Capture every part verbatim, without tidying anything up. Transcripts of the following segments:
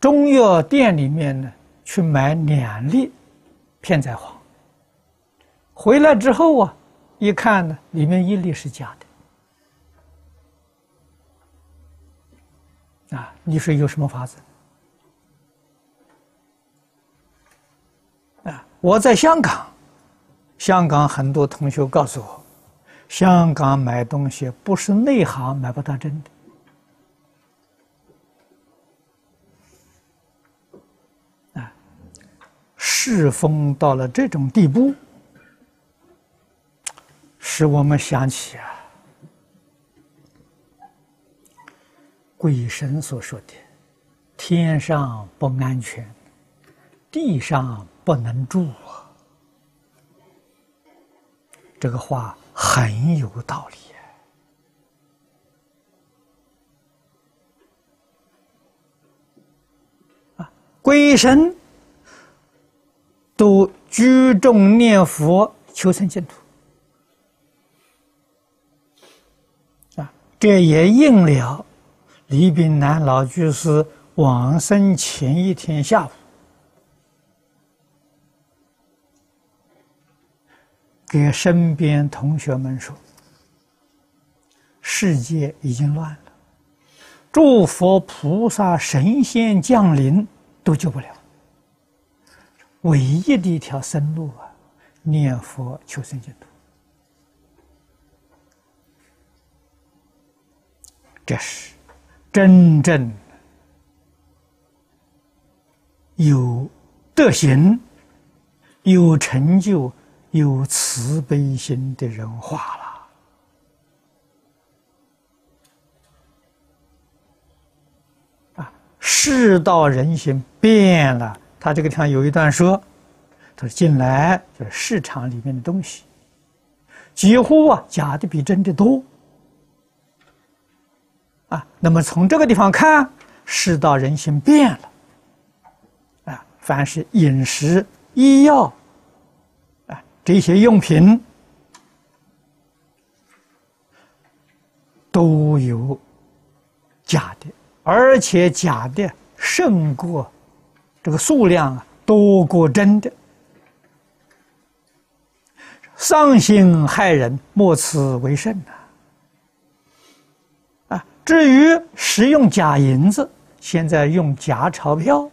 中药店里面呢去买两粒片仔癀，回来之后啊，一看呢，里面一粒是假的。啊，你说有什么法子？啊，我在香港，香港很多同学告诉我，香港买东西不是内行买不到真的。啊，世风到了这种地步，使我们想起啊，鬼神所说的“天上不安全，地上不能住”啊，这个话很有道理啊！鬼神都居中念佛求生净土啊，这也应了李炳南老居士往生前一天下午给身边同学们说：“世界已经乱了，诸佛菩萨神仙降临都救不了，唯一的一条生路啊，念佛求生净土。”这是真正有德行、有成就、有慈悲心的人话了。啊，世道人心变了。他这个地方有一段说，他说近来就是市场里面的东西，几乎啊假的比真的多。啊，那么从这个地方看，世道人心变了。啊，凡是饮食、医药，啊，这些用品都有假的，而且假的胜过这个数量啊，多过真的。丧心害人，莫此为甚呐！啊，至于使用假银子，现在用假钞票，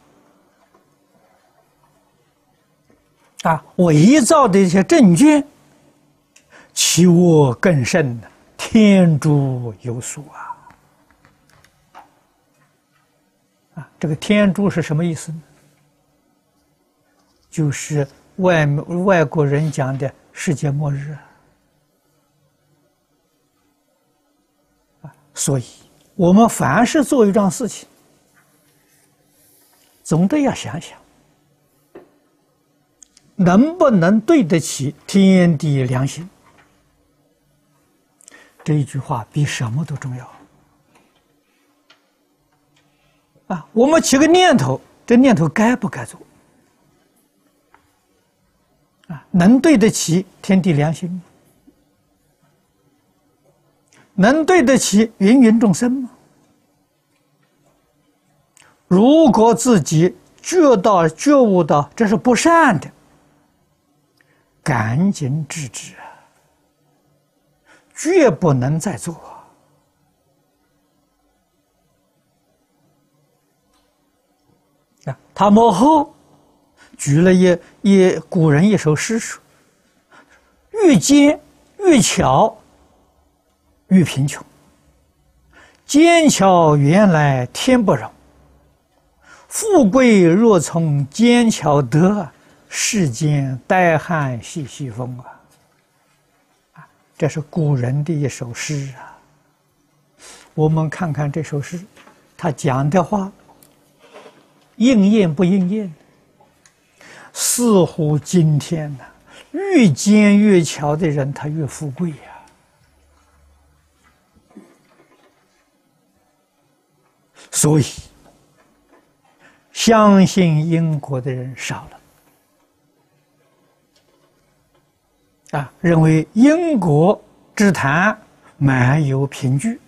啊，伪造的一些证券，其恶更甚，天诛有属啊！啊，这个天诛是什么意思呢？就是外外国人讲的世界末日啊！啊，所以我们凡是做一桩事情，总得要想想，能不能对得起天地良心？这一句话比什么都重要啊！我们起个念头，这念头该不该做？啊，能对得起天地良心吗？能对得起芸芸众生吗？如果自己觉到觉悟到这是不善的，赶紧制止啊，绝不能再做啊！他幕后举了一一古人一首诗说：“越奸越巧，越贫穷。奸巧原来天不容，富贵若从奸巧得，世间怠汉习习风啊！”啊，这是古人的一首诗啊。我们看看这首诗，他讲的话应验不应验？似乎今天呢、啊，越奸越巧的人，他越富贵呀、啊。所以，相信因果的人少了。啊，认为因果之谈满有凭据，